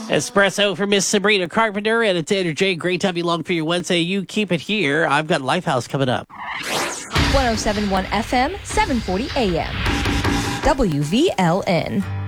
Espresso for Miss Sabrina Carpenter and it's Andrew J. Great to have you along for your Wednesday. You keep it here. I've got Lifehouse coming up. 107.1 FM, 740 AM. WVLN.